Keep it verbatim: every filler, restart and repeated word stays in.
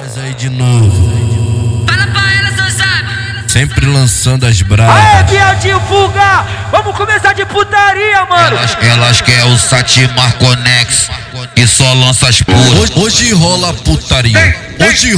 Nós aí de novo. Fala pra elas, não sabe. Sempre lançando as bravas. Aê, Bialdinho Fuga! Vamos começar de putaria, mano! Elas, elas querem o Satimar Conex, que só lança as puras. Hoje, hoje rola putaria. Hoje